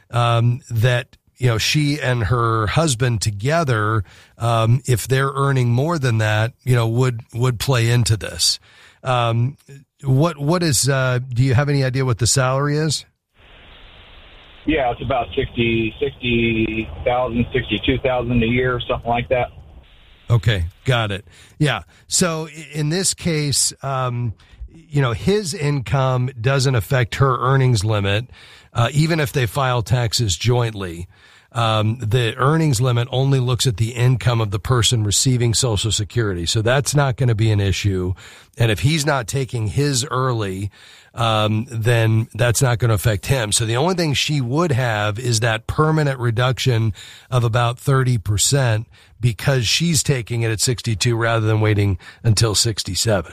that, she and her husband together, if they're earning more than that, would play into this. What is, do you have any idea what the salary is? Yeah, it's about 60,000, 62,000 a year, something like that. Okay, got it. Yeah. So in this case, his income doesn't affect her earnings limit, even if they file taxes jointly. The earnings limit only looks at the income of the person receiving Social Security. So that's not going to be an issue. And if he's not taking his early, then that's not going to affect him. So the only thing she would have is that permanent reduction of about 30% because she's taking it at 62 rather than waiting until 67.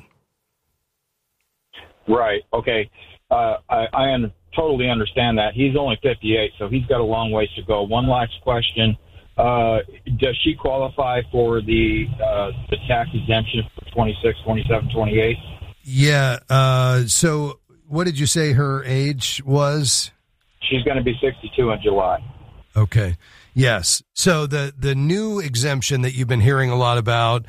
Right. Okay. I totally understand that. He's only 58, so he's got a long ways to go. One last question. Does she qualify for the tax exemption for 26, 27, 28? Yeah. So what did you say her age was? She's going to be 62 in July. Okay. Yes. So the new exemption that you've been hearing a lot about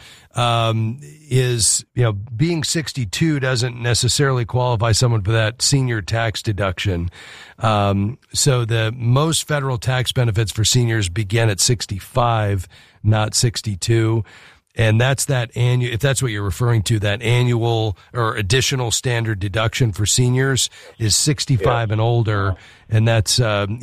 is, being 62 doesn't necessarily qualify someone for that senior tax deduction. So the most federal tax benefits for seniors begin at 65, not 62. And that's that annual, if that's what you're referring to, that annual or additional standard deduction for seniors is 65 and older. And that's,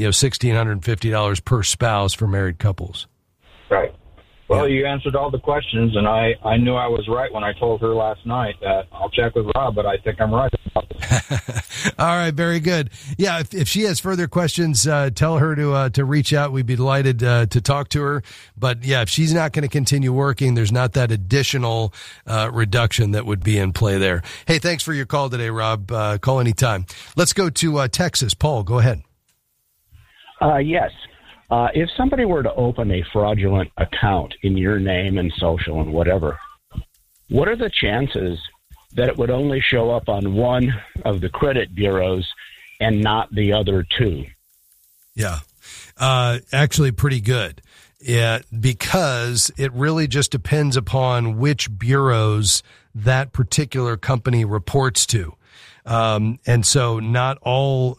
$1,650 per spouse for married couples. Right. Well, you answered all the questions, and I knew I was right when I told her last night that I'll check with Rob, but I think I'm right about this. All right, very good. Yeah, if she has further questions, tell her to reach out. We'd be delighted to talk to her. But yeah, if she's not going to continue working, there's not that additional reduction that would be in play there. Hey, thanks for your call today, Rob. Call anytime. Let's go to Texas. Paul, go ahead. Yes. If somebody were to open a fraudulent account in your name and social and whatever, what are the chances that it would only show up on one of the credit bureaus and not the other two? Yeah, actually pretty good. Yeah, because it really just depends upon which bureaus that particular company reports to. And so not all,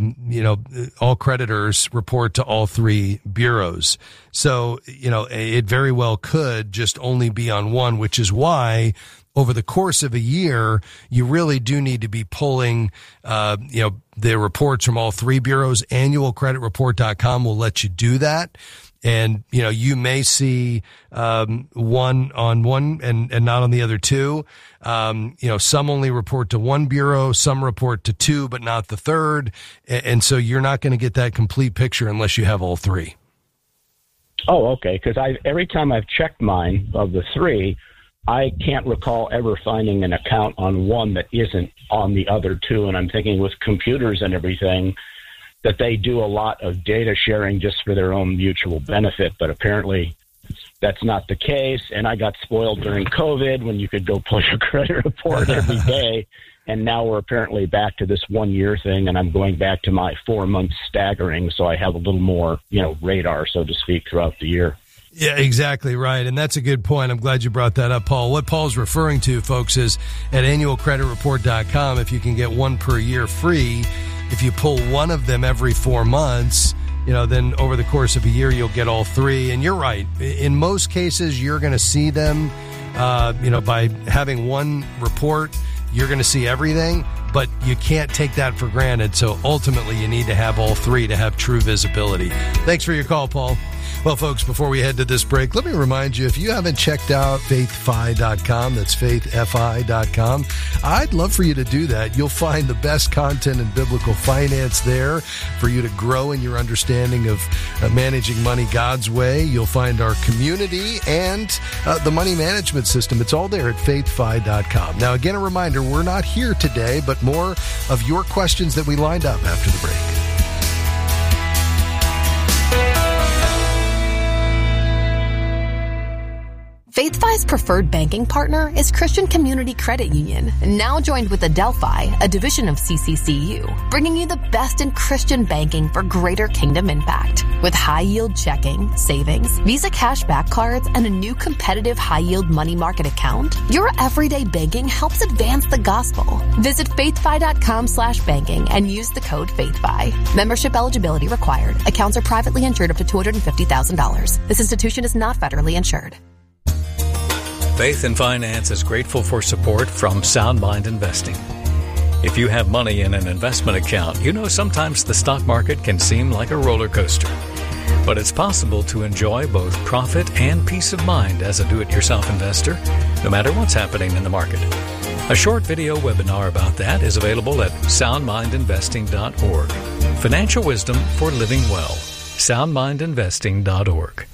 all creditors report to all three bureaus. So, it very well could just only be on one, which is why over the course of a year, you really do need to be pulling, the reports from all three bureaus. Annualcreditreport.com will let you do that. And, you may see, one on one and not on the other two. Some only report to one bureau, some report to two, but not the third. And so you're not going to get that complete picture unless you have all three. Oh, okay. Because every time I've checked mine of the three, I can't recall ever finding an account on one that isn't on the other two. And I'm thinking with computers and everything, that they do a lot of data sharing just for their own mutual benefit, but apparently that's not the case. And I got spoiled during COVID when you could go pull your credit report every day. And now we're apparently back to this 1 year thing, and I'm going back to my 4 month staggering. So I have a little more, radar, so to speak, throughout the year. Yeah, exactly right. And that's a good point. I'm glad you brought that up, Paul. What Paul's referring to, folks, is at annualcreditreport.com, if you can get one per year free, if you pull one of them every 4 months, then over the course of a year, you'll get all three. And you're right. In most cases, you're going to see them, by having one report, you're going to see everything, but you can't take that for granted. So ultimately, you need to have all three to have true visibility. Thanks for your call, Paul. Well, folks, before we head to this break, let me remind you, if you haven't checked out faithfi.com, that's faithfi.com, I'd love for you to do that. You'll find the best content in biblical finance there for you to grow in your understanding of managing money God's way. You'll find our community and the money management system. It's all there at faithfi.com. Now, again, a reminder, we're not here today, but more of your questions that we lined up after the break. FaithFi's preferred banking partner is Christian Community Credit Union, now joined with Adelphi, a division of CCCU, bringing you the best in Christian banking for greater kingdom impact. With high-yield checking, savings, Visa cashback cards, and a new competitive high-yield money market account, your everyday banking helps advance the gospel. Visit faithfi.com/banking and use the code FaithFi. Membership eligibility required. Accounts are privately insured up to $250,000. This institution is not federally insured. Faith and Finance is grateful for support from Sound Mind Investing. If you have money in an investment account, you know sometimes the stock market can seem like a roller coaster. But it's possible to enjoy both profit and peace of mind as a do-it-yourself investor, no matter what's happening in the market. A short video webinar about that is available at soundmindinvesting.org. Financial wisdom for living well. soundmindinvesting.org.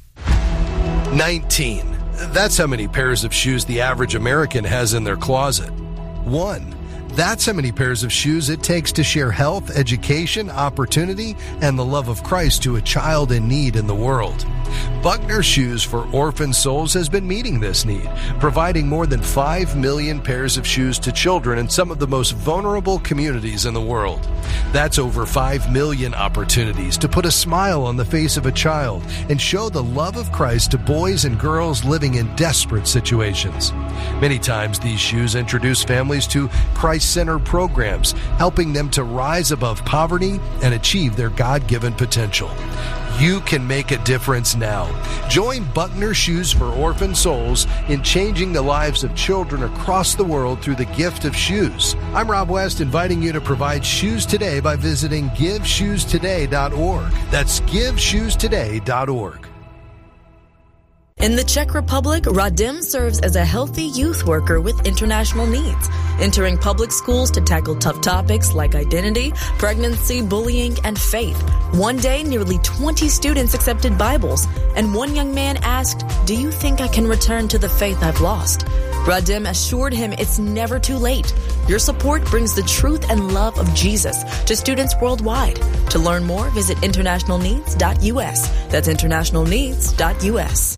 19. That's how many pairs of shoes the average American has in their closet. 1. That's how many pairs of shoes it takes to share health, education, opportunity, and the love of Christ to a child in need in the world. Buckner Shoes for Orphan Souls has been meeting this need, providing more than 5 million pairs of shoes to children in some of the most vulnerable communities in the world. That's over 5 million opportunities to put a smile on the face of a child and show the love of Christ to boys and girls living in desperate situations. Many times these shoes introduce families to Christ-centered programs, helping them to rise above poverty and achieve their God-given potential. You can make a difference now. Join Buckner Shoes for Orphan Souls in changing the lives of children across the world through the gift of shoes. I'm Rob West, inviting you to provide shoes today by visiting GiveShoesToday.org. That's GiveShoesToday.org. In the Czech Republic, Radim serves as a healthy youth worker with international needs, entering public schools to tackle tough topics like identity, pregnancy, bullying, and faith. One day, nearly 20 students accepted Bibles, and one young man asked, "Do you think I can return to the faith I've lost?" Radim assured him it's never too late. Your support brings the truth and love of Jesus to students worldwide. To learn more, visit internationalneeds.us. That's internationalneeds.us.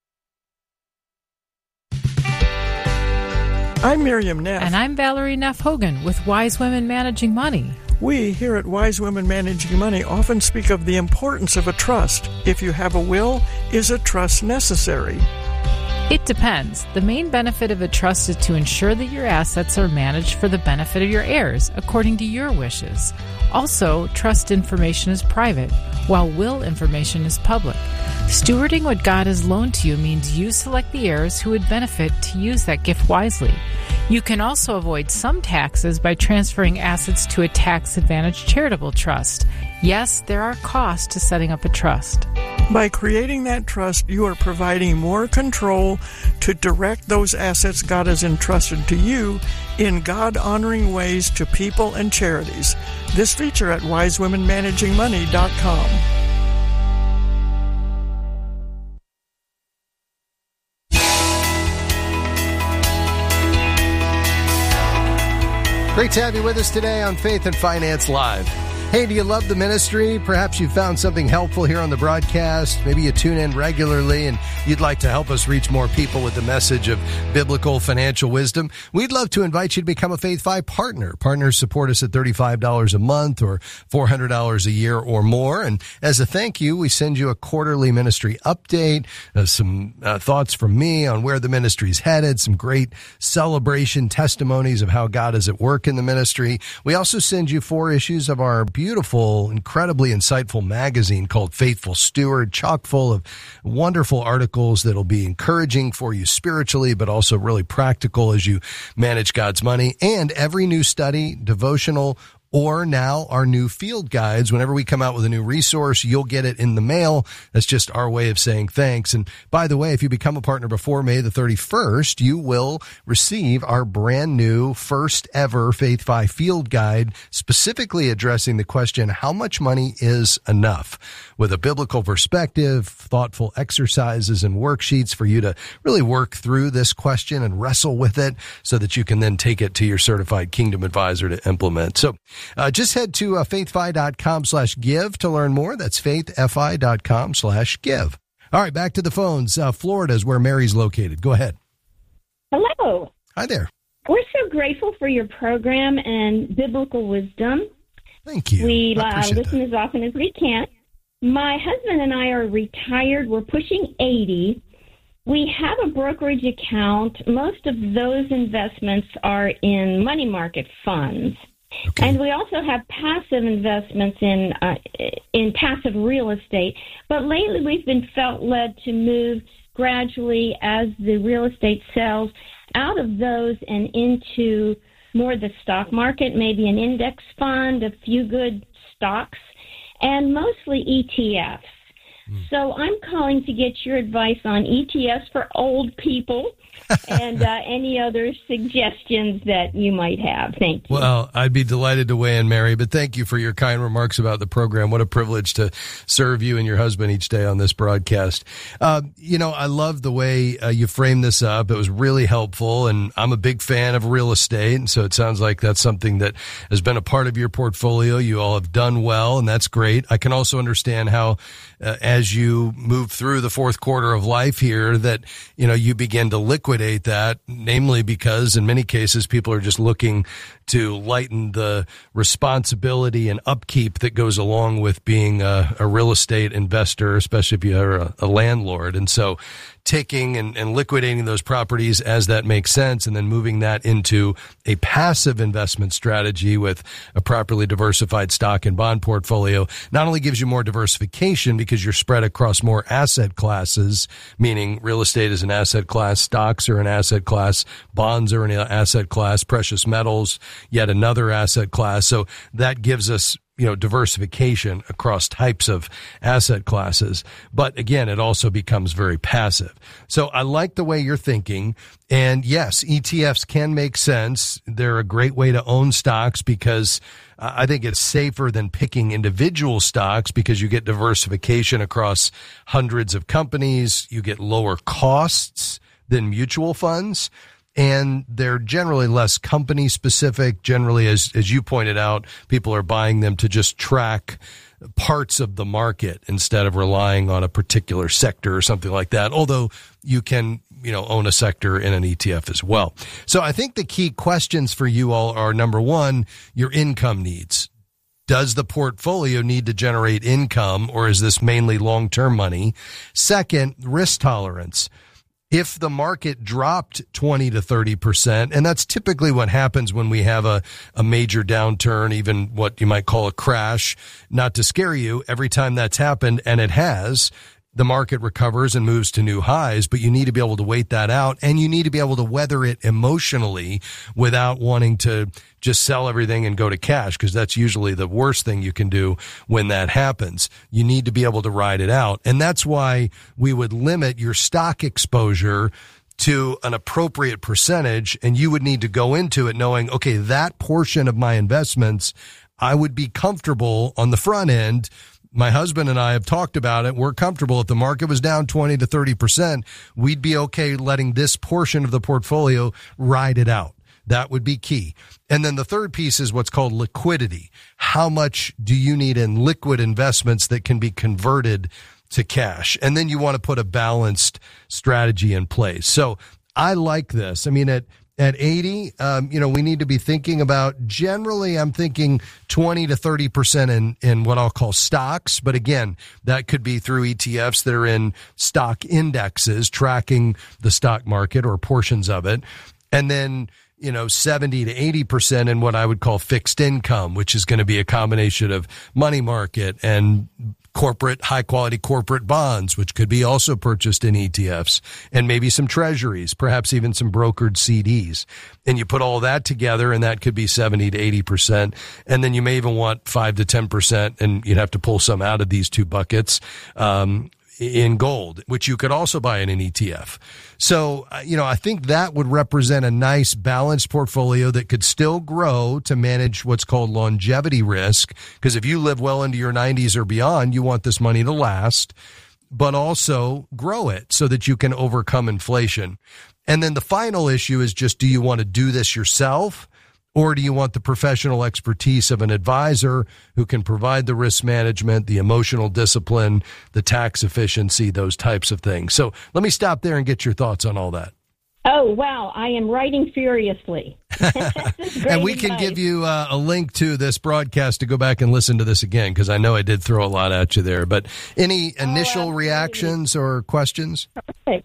I'm Miriam Neff. And I'm Valerie Neff Hogan with Wise Women Managing Money. We here at Wise Women Managing Money often speak of the importance of a trust. If you have a will, is a trust necessary? It depends. The main benefit of a trust is to ensure that your assets are managed for the benefit of your heirs, according to your wishes. Also, trust information is private, while will information is public. Stewarding what God has loaned to you means you select the heirs who would benefit to use that gift wisely. You can also avoid some taxes by transferring assets to a tax-advantaged charitable trust. Yes, there are costs to setting up a trust. By creating that trust, you are providing more control to direct those assets God has entrusted to you in God-honoring ways to people and charities. This feature at wisewomenmanagingmoney.com. Great to have you with us today on Faith and Finance Live. Hey, do you love the ministry? Perhaps you found something helpful here on the broadcast. Maybe you tune in regularly and you'd like to help us reach more people with the message of biblical financial wisdom. We'd love to invite you to become a Faith Fi partner. Partners support us at $35 a month or $400 a year or more. And as a thank you, we send you a quarterly ministry update, some thoughts from me on where the ministry's headed, some great celebration testimonies of how God is at work in the ministry. We also send you 4 issues of our beautiful, incredibly insightful magazine called Faithful Steward, chock full of wonderful articles that'll be encouraging for you spiritually, but also really practical as you manage God's money. And every new study, devotional, or now our new field guides. Whenever we come out with a new resource, you'll get it in the mail. That's just our way of saying thanks. And by the way, if you become a partner before May the 31st, you will receive our brand new first ever Faith Fi field guide, specifically addressing the question, how much money is enough? With a biblical perspective, thoughtful exercises and worksheets for you to really work through this question and wrestle with it so that you can then take it to your certified kingdom advisor to implement. So just head to faithfi.com/give to learn more. That's faithfi.com/give. All right, back to the phones. Florida is where Mary's located. Go ahead. Hello. Hi there. We're so grateful for your program and biblical wisdom. Thank you. We listen as often as we can. My husband and I are retired. We're pushing 80. We have a brokerage account. Most of those investments are in money market funds. Okay. And we also have passive investments in passive real estate. But lately we've been felt led to move gradually as the real estate sells out of those and into more the stock market, maybe an index fund, a few good stocks, and mostly ETFs. So I'm calling to get your advice on ETFs for old people and any other suggestions that you might have. Thank you. Well, I'd be delighted to weigh in, Mary, but thank you for your kind remarks about the program. What a privilege to serve you and your husband each day on this broadcast. I love the way you framed this up. It was really helpful, and I'm a big fan of real estate, and so it sounds like that's something that has been a part of your portfolio. You all have done well, and that's great. I can also understand how as you move through the fourth quarter of life here that, you begin to liquidate that, namely because in many cases people are just looking to lighten the responsibility and upkeep that goes along with being a real estate investor, especially if you're a landlord. And so taking and liquidating those properties as that makes sense and then moving that into a passive investment strategy with a properly diversified stock and bond portfolio not only gives you more diversification because you're spread across more asset classes, meaning real estate is an asset class, stocks are an asset class, bonds are an asset class, precious metals, yet another asset class. So that gives us diversification across types of asset classes. But again, it also becomes very passive. So I like the way you're thinking. And yes, ETFs can make sense. They're a great way to own stocks because I think it's safer than picking individual stocks because you get diversification across hundreds of companies. You get lower costs than mutual funds. And they're generally less company specific. Generally, as you pointed out, people are buying them to just track parts of the market instead of relying on a particular sector or something like that. Although you can, own a sector in an ETF as well. So I think the key questions for you all are, number one, your income needs. Does the portfolio need to generate income, or is this mainly long-term money? Second, risk tolerance. If the market dropped 20 to 30%, and that's typically what happens when we have a major downturn, even what you might call a crash, not to scare you, every time that's happened, and it has, the market recovers and moves to new highs, but you need to be able to wait that out, and you need to be able to weather it emotionally without wanting to just sell everything and go to cash, because that's usually the worst thing you can do when that happens. You need to be able to ride it out. And that's why we would limit your stock exposure to an appropriate percentage, and you would need to go into it knowing, okay, that portion of my investments, I would be comfortable on the front end. My husband and I have talked about it. We're comfortable if the market was down 20 to 30%, we'd be okay letting this portion of the portfolio ride it out. That would be key. And then the third piece is what's called liquidity. How much do you need in liquid investments that can be converted to cash? And then you want to put a balanced strategy in place. So I like this. I mean, at 80, we need to be thinking about, generally, I'm thinking 20 to 30% in what I'll call stocks. But again, that could be through ETFs that are in stock indexes, tracking the stock market or portions of it. And then, 70 to 80% in what I would call fixed income, which is going to be a combination of money market and high quality corporate bonds, which could be also purchased in ETFs, and maybe some treasuries, perhaps even some brokered CDs. And you put all that together, and that could be 70 to 80%. And then you may even want 5 to 10%, and you'd have to pull some out of these two buckets, in gold, which you could also buy in an ETF. So, I think that would represent a nice balanced portfolio that could still grow to manage what's called longevity risk. Because if you live well into your 90s or beyond, you want this money to last, but also grow it so that you can overcome inflation. And then the final issue is just, do you want to do this yourself? Or do you want the professional expertise of an advisor who can provide the risk management, the emotional discipline, the tax efficiency, those types of things? So let me stop there and get your thoughts on all that. Oh, wow. I am writing furiously. And we can give you a link to this broadcast to go back and listen to this again, because I know I did throw a lot at you there. But any initial reactions or questions? Perfect.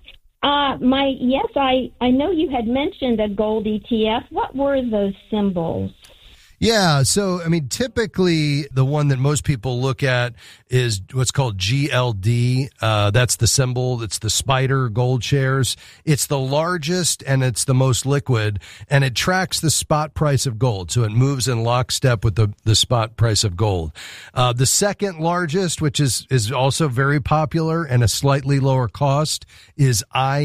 I know you had mentioned a gold ETF. What were those symbols? Yeah, so, I mean, typically the one that most people look at is what's called GLD. That's the symbol. It's the Spider Gold Shares. It's the largest and it's the most liquid, and it tracks the spot price of gold. So it moves in lockstep with the spot price of gold. The second largest, which is also very popular and a slightly lower cost, is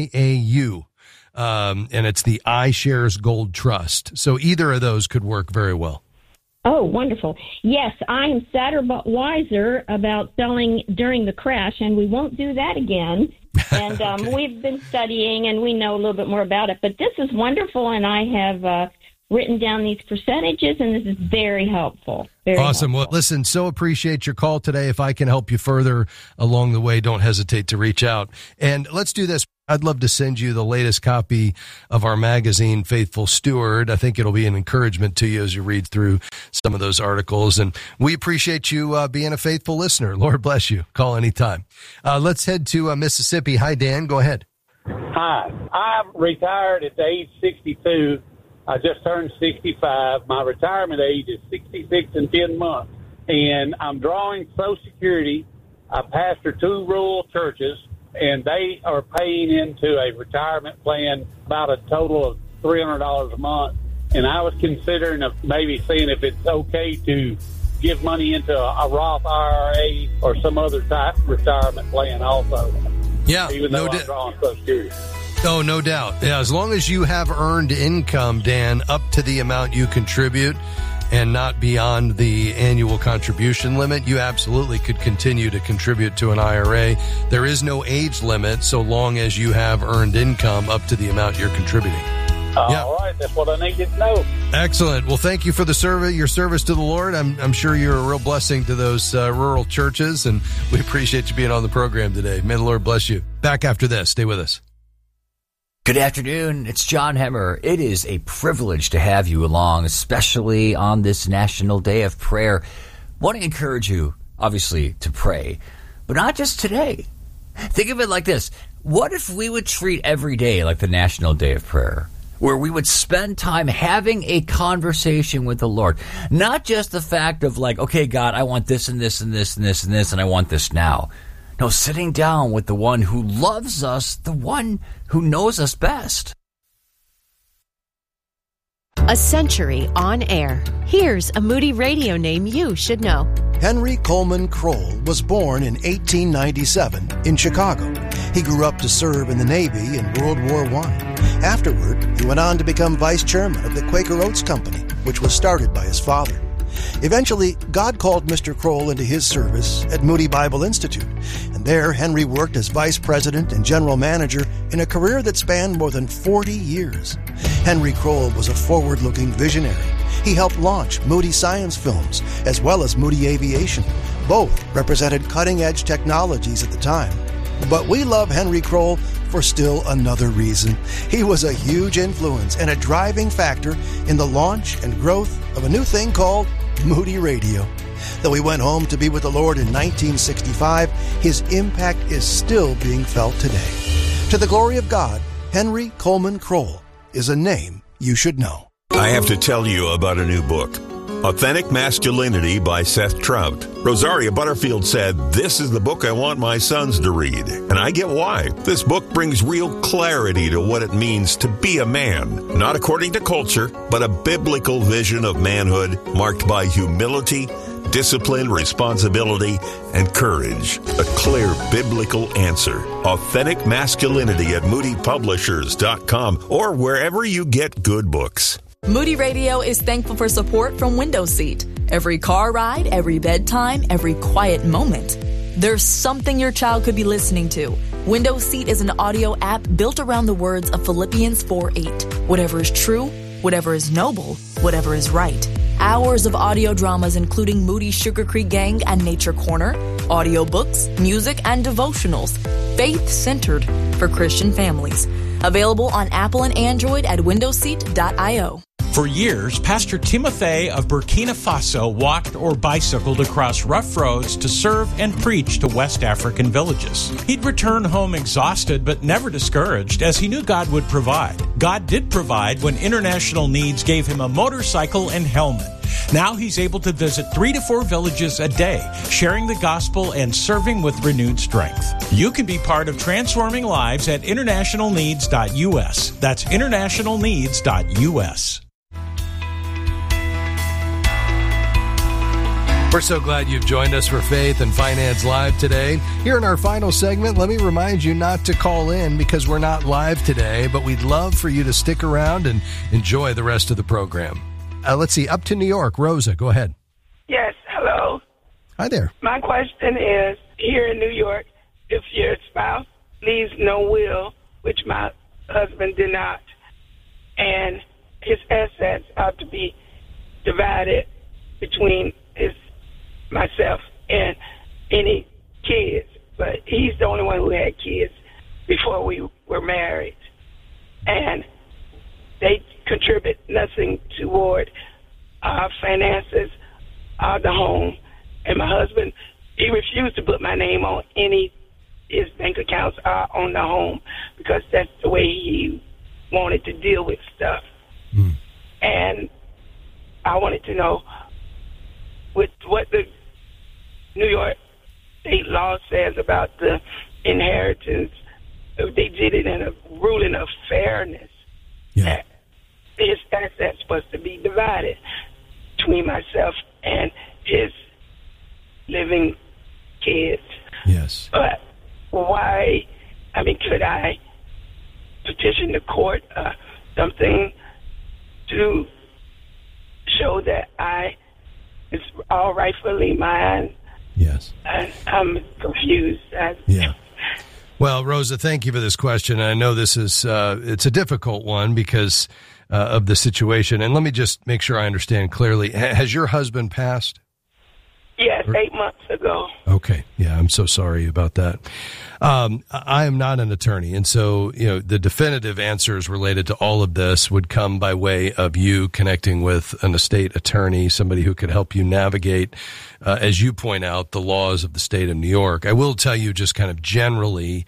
IAU. And it's the iShares Gold Trust. So either of those could work very well. Oh, wonderful. Yes, I'm sadder but wiser about selling during the crash, and we won't do that again. And Okay. We've been studying, and we know a little bit more about it. But this is wonderful, and I have written down these percentages, and this is very helpful. Very Awesome. helpful. Well, listen, so appreciate your call today. If I can help you further along the way, don't hesitate to reach out. And let's do this. I'd love to send you the latest copy of our magazine, Faithful Steward. I think it'll be an encouragement to you as you read through some of those articles. And we appreciate you being a faithful listener. Lord bless you. Call anytime. Let's head to Mississippi. Hi, Dan. Go ahead. Hi. I'm retired at the age 62. I just turned 65. My retirement age is 66 and 10 months. And I'm drawing Social Security. I pastor 2 rural churches, and they are paying into a retirement plan about a total of $300 a month. And I was considering maybe seeing if it's okay to give money into a Roth IRA or some other type retirement plan also. Yeah, even though I'm drawing Social Security. Oh, no doubt. Yeah, as long as you have earned income, Dan, up to the amount you contribute and not beyond the annual contribution limit, you absolutely could continue to contribute to an IRA. There is no age limit so long as you have earned income up to the amount you're contributing. All right, that's what I needed to know. Excellent. Well, thank you for the your service to the Lord. I'm sure you're a real blessing to those rural churches, and we appreciate you being on the program today. May the Lord bless you. Back after this. Stay with us. Good afternoon. It's John Hemmer. It is a privilege to have you along, especially on this National Day of Prayer. I want to encourage you, obviously, to pray, but not just today. Think of it like this. What if we would treat every day like the National Day of Prayer, where we would spend time having a conversation with the Lord? Not just the fact of like, okay, God, I want this and this and this and this and this, and I want this now. No, sitting down with the one who loves us, the one who knows us best. A century on air. Here's a Moody Radio name you should know. Henry Coleman Kroll was born in 1897 in Chicago. He grew up to serve in the Navy in World War I. Afterward, he went on to become vice chairman of the Quaker Oats Company, which was started by his father. Eventually, God called Mr. Kroll into his service at Moody Bible Institute, and there Henry worked as vice president and general manager in a career that spanned more than 40 years. Henry Kroll was a forward-looking visionary. He helped launch Moody Science Films as well as Moody Aviation. Both represented cutting-edge technologies at the time. But we love Henry Kroll for still another reason. He was a huge influence and a driving factor in the launch and growth of a new thing called Moody Radio. Though he went home to be with the Lord in 1965, his impact is still being felt today. To the glory of God, Henry Coleman Kroll is a name you should know. I have to tell you about a new book, Authentic Masculinity by Seth Trout. Rosaria Butterfield said, "This is the book I want my sons to read." And I get why. This book brings real clarity to what it means to be a man. Not according to culture, but a biblical vision of manhood marked by humility, discipline, responsibility, and courage. A clear biblical answer. Authentic Masculinity at moodypublishers.com or wherever you get good books. Moody Radio is thankful for support from Window Seat. Every car ride, every bedtime, every quiet moment. There's something your child could be listening to. Window Seat is an audio app built around the words of Philippians 4:8. Whatever is true, whatever is noble, whatever is right. Hours of audio dramas including Moody Sugar Creek Gang and Nature Corner, audiobooks, music, and devotionals, faith-centered for Christian families. Available on Apple and Android at windowseat.io. For years, Pastor Timothy of Burkina Faso walked or bicycled across rough roads to serve and preach to West African villages. He'd return home exhausted but never discouraged, as he knew God would provide. God did provide when International Needs gave him a motorcycle and helmet. Now he's able to visit 3 to 4 villages a day, sharing the gospel and serving with renewed strength. You can be part of transforming lives at internationalneeds.us. That's internationalneeds.us. We're so glad you've joined us for Faith and Finance Live today. Here in our final segment, let me remind you not to call in because we're not live today, but we'd love for you to stick around and enjoy the rest of the program. Let's see, up to New York. Rosa, go ahead. Yes, hello. Hi there. My question is, here in New York, if your spouse leaves no will, which my husband did not, and his assets are to be divided between myself and any kids, but he's the only one who had kids before we were married, and they contribute nothing toward our finances, the home, and my husband, he refused to put my name on his bank accounts on the home because that's the way he wanted to deal with stuff. And I wanted to know with what the New York state law says about the inheritance. If they did it in a ruling of fairness, that his assets supposed to be divided between myself and his living kids. Yes. But why? I mean, could I petition the court something to show that it's all rightfully mine? Yes. I'm confused. Yeah. Well, Rosa, thank you for this question. I know this is it's a difficult one because of the situation. And let me just make sure I understand clearly. Has your husband passed? Yes, 8 months ago. Okay. Yeah, I'm so sorry about that. I am not an attorney, and so the definitive answers related to all of this would come by way of you connecting with an estate attorney, somebody who could help you navigate, as you point out, the laws of the state of New York. I will tell you just kind of generally,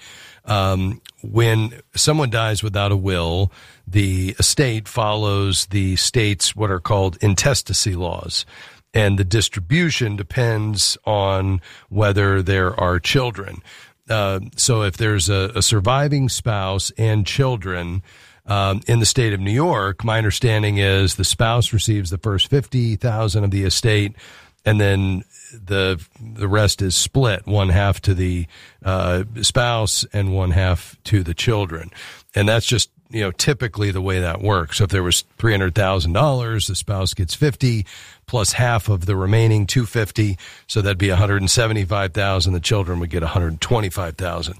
when someone dies without a will, the estate follows the state's what are called intestacy laws. And the distribution depends on whether there are children. So if there's a surviving spouse and children in the state of New York, my understanding is the spouse receives the first $50,000 of the estate, and then the rest is split, 1/2 to the spouse and 1/2 to the children. And that's just typically the way that works. So if there was $300,000, the spouse gets 50 plus half of the remaining $250. So that'd be $175,000. The children would get $125,000.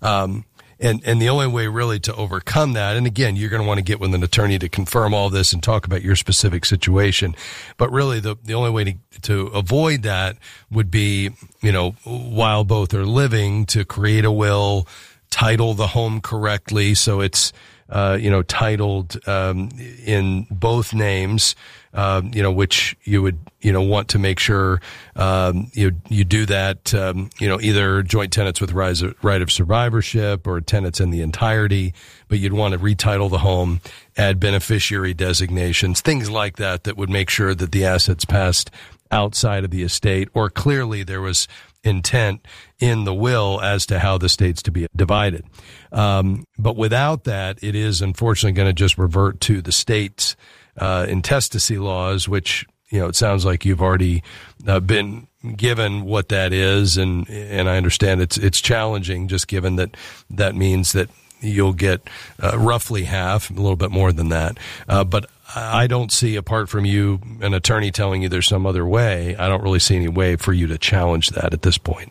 And the only way really to overcome that, and again, you're going to want to get with an attorney to confirm all this and talk about your specific situation. But really the only way to avoid that would be, while both are living, to create a will, title the home correctly. So it's, titled, in both names, which you would, want to make sure, you do that, either joint tenants with right of survivorship or tenants in the entirety, but you'd want to retitle the home, add beneficiary designations, things like that would make sure that the assets passed outside of the estate, or clearly there was intent in the will as to how the state's to be divided. But without that, it is unfortunately going to just revert to the state's intestacy laws, which, it sounds like you've already been given what that is. And I understand it's challenging, just given that means that you'll get roughly half, a little bit more than that. But I don't see, apart from you, an attorney telling you there's some other way, I don't really see any way for you to challenge that at this point.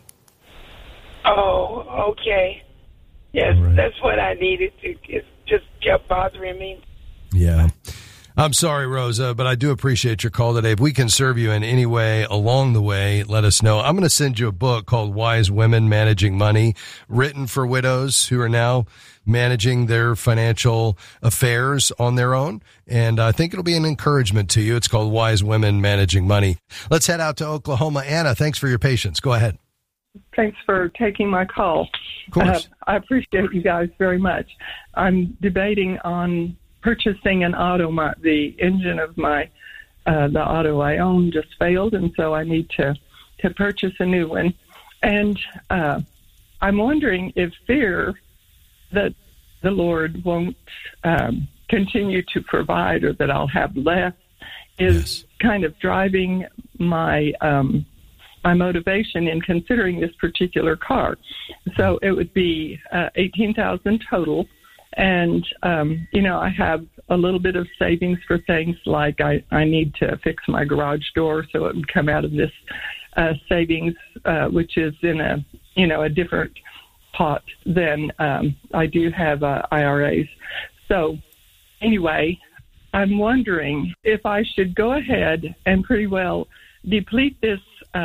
Oh, okay. Yes, right. That's what I needed to. It just kept bothering me. Yeah. I'm sorry, Rosa, but I do appreciate your call today. If we can serve you in any way along the way, let us know. I'm going to send you a book called Wise Women Managing Money, written for widows who are now managing their financial affairs on their own. And I think it'll be an encouragement to you. It's called Wise Women Managing Money. Let's head out to Oklahoma. Anna, thanks for your patience. Go ahead. Thanks for taking my call. Of course. I appreciate you guys very much. I'm debating on purchasing an auto. The engine of the auto I own just failed, and so I need to purchase a new one. And I'm wondering if fear that the Lord won't continue to provide, or that I'll have less, is kind of driving my my motivation in considering this particular car. So it would be $18,000 total. And, I have a little bit of savings for things like I need to fix my garage door, so it would come out of this savings, which is in a different pot than I do have IRAs. So anyway, I'm wondering if I should go ahead and pretty well deplete this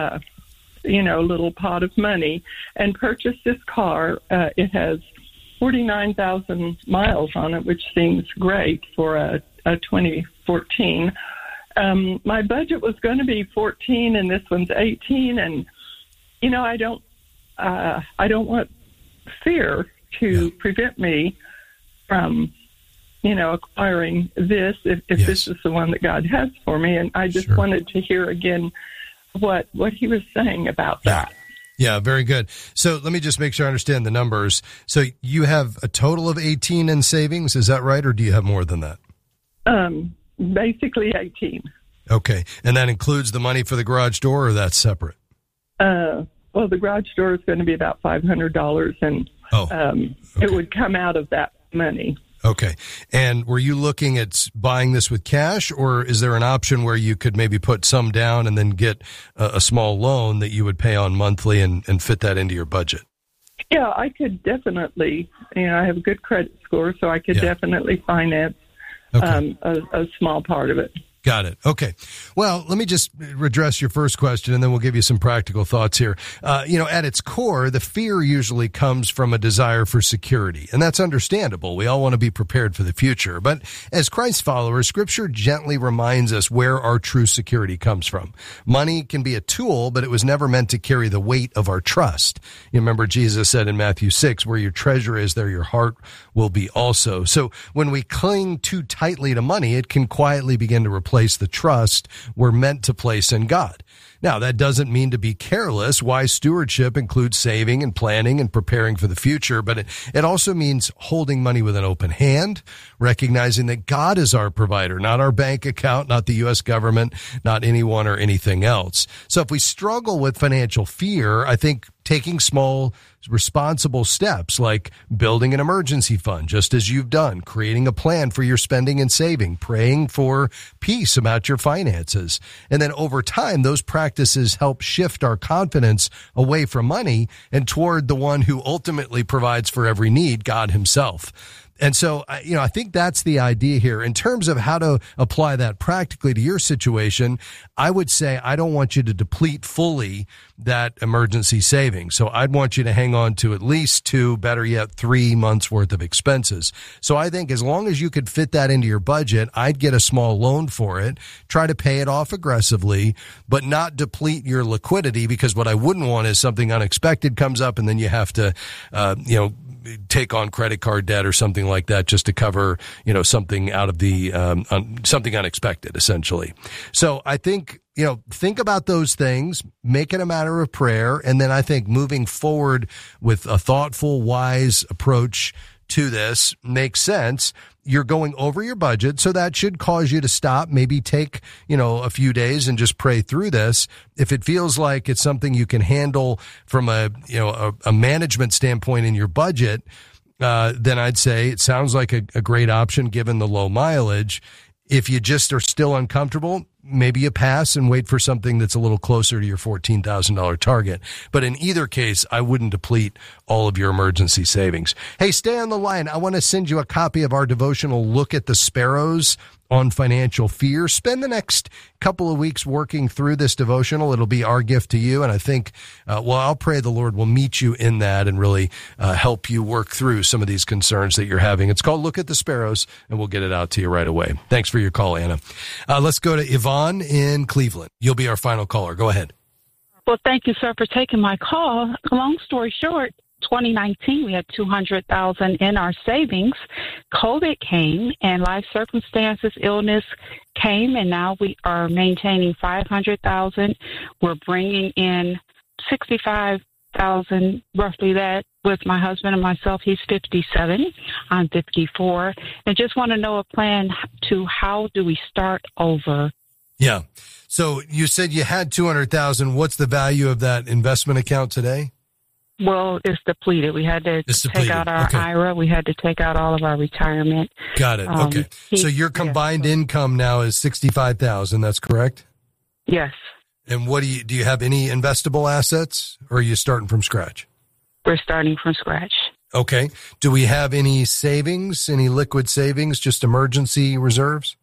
little pot of money and purchase this car. It has 49,000 miles on it, which seems great for a 2014. My budget was going to be 14, and this one's 18. And I don't want fear to prevent me from acquiring this if this is the one that God has for me. And I just wanted to hear again what he was saying about that. Yeah, very good. So let me just make sure I understand the numbers. So you have a total of 18 in savings, is that right, or do you have more than that? Basically 18. Okay, and that includes the money for the garage door, or that's separate? Well, the garage door is going to be about $500, and it would come out of that money. Okay. And were you looking at buying this with cash, or is there an option where you could maybe put some down and then get a small loan that you would pay on monthly and fit that into your budget? Yeah, I could definitely, I have a good credit score, so I could definitely finance a small part of it. Got it. Okay. Well, let me just address your first question, and then we'll give you some practical thoughts here. At its core, the fear usually comes from a desire for security, and that's understandable. We all want to be prepared for the future. But as Christ followers, Scripture gently reminds us where our true security comes from. Money can be a tool, but it was never meant to carry the weight of our trust. You remember Jesus said in Matthew 6, where your treasure is, there your heart will be also. So when we cling too tightly to money, it can quietly begin to replace the trust we're meant to place in God. Now, that doesn't mean to be careless. Wise stewardship includes saving and planning and preparing for the future, but it also means holding money with an open hand, recognizing that God is our provider, not our bank account, not the U.S. government, not anyone or anything else. So if we struggle with financial fear, I think taking small, responsible steps like building an emergency fund, just as you've done, creating a plan for your spending and saving, praying for peace about your finances. And then over time, those practices help shift our confidence away from money and toward the one who ultimately provides for every need, God himself. And so, I think that's the idea here. In terms of how to apply that practically to your situation, I would say I don't want you to deplete fully that emergency savings. So I'd want you to hang on to at least 2, better yet 3 months worth of expenses. So I think as long as you could fit that into your budget, I'd get a small loan for it, try to pay it off aggressively, but not deplete your liquidity, because what I wouldn't want is something unexpected comes up and then you have to, take on credit card debt or something like that just to cover, something out of the, something unexpected, essentially. So I think, think about those things, make it a matter of prayer. And then I think moving forward with a thoughtful, wise approach to this makes sense. You're going over your budget, so that should cause you to stop, maybe take, a few days and just pray through this. If it feels like it's something you can handle from a management standpoint in your budget, then I'd say it sounds like a great option given the low mileage. If you just are still uncomfortable, maybe you pass and wait for something that's a little closer to your $14,000 target. But in either case, I wouldn't deplete all of your emergency savings. Hey, stay on the line. I want to send you a copy of our devotional Look at the Sparrows on Financial Fear. Spend the next couple of weeks working through this devotional. It'll be our gift to you. And I think, I'll pray the Lord will meet you in that and really help you work through some of these concerns that you're having. It's called Look at the Sparrows, and we'll get it out to you right away. Thanks for your call, Anna. Let's go to Yvonne in Cleveland. You'll be our final caller. Go ahead. Well, thank you, sir, for taking my call. Long story short, 2019, we had $200,000 in our savings. COVID came and life circumstances, illness came, and now we are maintaining $500,000. We're bringing in $65,000, roughly that, with my husband and myself. He's 57. I'm 54. And just want to know a plan to how do we start over? Yeah. So you said you had $200,000. What's the value of that investment account today? Well, it's depleted. We had to take out our IRA. We had to take out all of our retirement. Got it. Okay. So your combined income now is $65,000. That's correct? Yes. And what do you have any investable assets, or are you starting from scratch? We're starting from scratch. Okay. Do we have any savings, any liquid savings, just emergency reserves?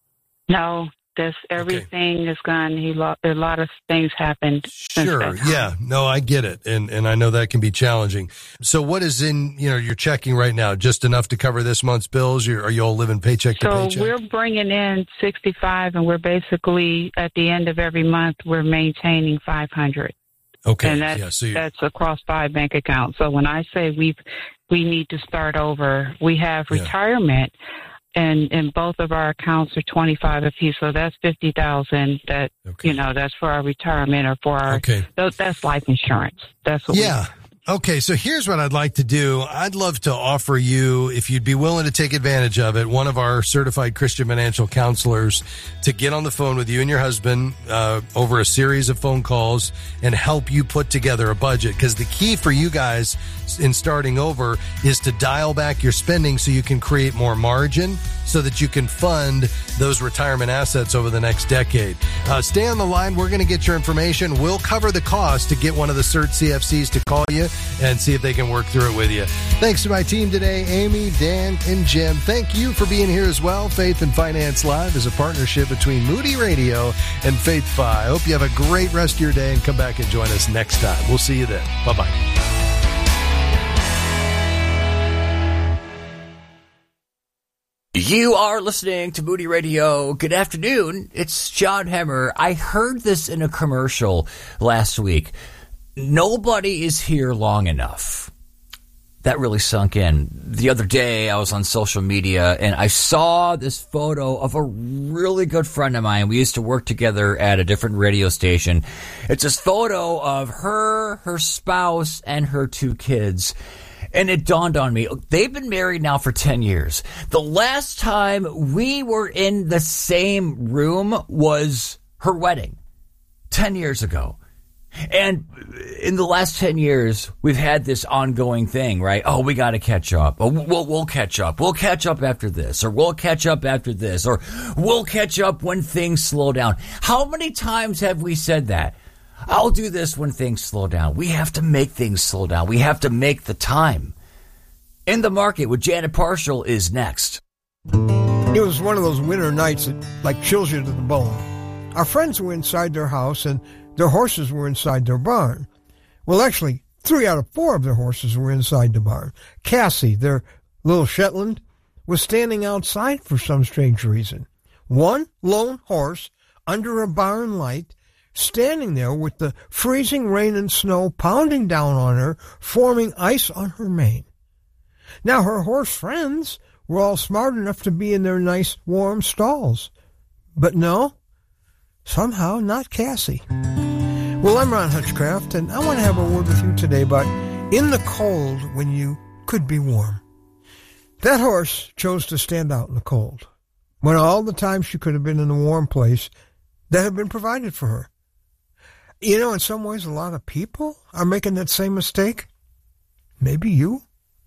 No. Everything is gone. A lot of things happened. Sure. Yeah. No, I get it. And I know that can be challenging. So what is in, your checking right now? Just enough to cover this month's bills? Are you all living paycheck to paycheck? So we're bringing in 65, and we're basically, at the end of every month, we're maintaining 500. Okay. And that's across 5 bank accounts. So when I say we need to start over, we have retirement. And both of our accounts are 25 apiece, so that's 50,000. That that's for our retirement or for our. Okay. That's life insurance. That's what. Yeah. Okay, so here's what I'd like to do. I'd love to offer you, if you'd be willing to take advantage of it, one of our certified Christian financial counselors to get on the phone with you and your husband over a series of phone calls and help you put together a budget. Because the key for you guys in starting over is to dial back your spending so you can create more margin so that you can fund those retirement assets over the next decade. Stay on the line. We're going to get your information. We'll cover the cost to get one of the CERT CFCs to call you and see if they can work through it with you. Thanks to my team today, Amy, Dan, and Jim. Thank you for being here as well. Faith and Finance Live is a partnership between Moody Radio and Faith Fi. I hope you have a great rest of your day and come back and join us next time. We'll see you then. Bye-bye. You are listening to Moody Radio. Good afternoon. It's John Hemmer. I heard this in a commercial last week. Nobody is here long enough. That really sunk in. The other day, I was on social media, and I saw this photo of a really good friend of mine. We used to work together at a different radio station. It's this photo of her spouse, and her 2 kids. And it dawned on me, they've been married now for 10 years. The last time we were in the same room was her wedding 10 years ago. And in the last 10 years, we've had this ongoing thing, right? Oh, we got to catch up. Oh, we'll catch up. We'll catch up after this, or we'll catch up after this, or we'll catch up when things slow down. How many times have we said that? I'll do this when things slow down. We have to make things slow down. We have to make the time. In the Market with Janet Parshall is next. It was one of those winter nights that chills you to the bone. Our friends were inside their house and their horses were inside their barn. Well, actually, 3 out of 4 of their horses were inside the barn. Cassie, their little Shetland, was standing outside for some strange reason. One lone horse under a barn light, standing there with the freezing rain and snow pounding down on her, forming ice on her mane. Now, her horse friends were all smart enough to be in their nice, warm stalls. But no, somehow not Cassie. Well, I'm Ron Hutchcraft, and I want to have a word with you today about in the cold when you could be warm. That horse chose to stand out in the cold, when all the time she could have been in a warm place that had been provided for her. You know, in some ways, a lot of people are making that same mistake. Maybe you.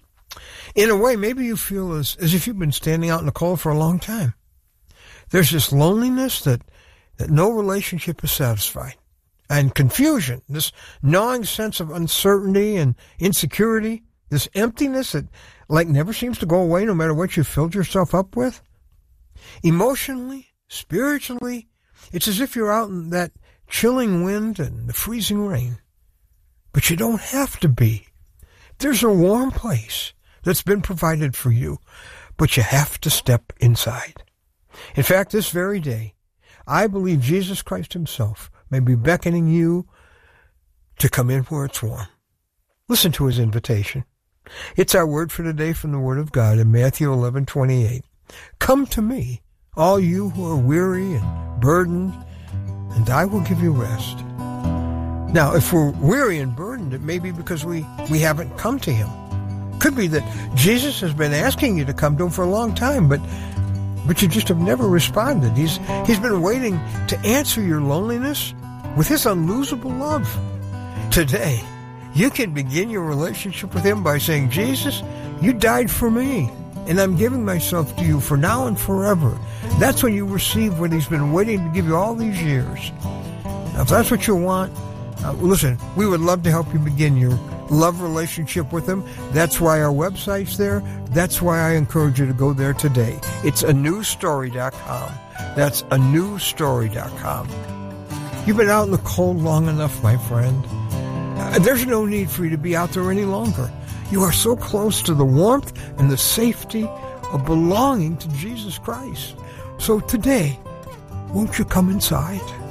In a way, maybe you feel as if you've been standing out in the cold for a long time. There's this loneliness that that no relationship is satisfied. And confusion, this gnawing sense of uncertainty and insecurity, this emptiness that like never seems to go away no matter what you filled yourself up with. Emotionally, spiritually, it's as if you're out in that chilling wind and the freezing rain. But you don't have to be. There's a warm place that's been provided for you, but you have to step inside. In fact, this very day, I believe Jesus Christ himself may be beckoning you to come in where it's warm. Listen to his invitation. It's our word for today from the Word of God in Matthew 11:28. Come to me, all you who are weary and burdened, and I will give you rest. Now, if we're weary and burdened, it may be because we haven't come to him. Could be that Jesus has been asking you to come to him for a long time, but you just have never responded. He's been waiting to answer your loneliness with his unlosable love. Today, you can begin your relationship with him by saying, Jesus, you died for me, and I'm giving myself to you for now and forever. That's when you receive what he's been waiting to give you all these years. Now, if that's what you want, listen, we would love to help you begin your love relationship with him. That's why our website's there. That's why I encourage you to go there today. It's anewstory.com. That's anewstory.com. You've been out in the cold long enough, my friend. There's no need for you to be out there any longer. You are so close to the warmth and the safety of belonging to Jesus Christ. So today, won't you come inside?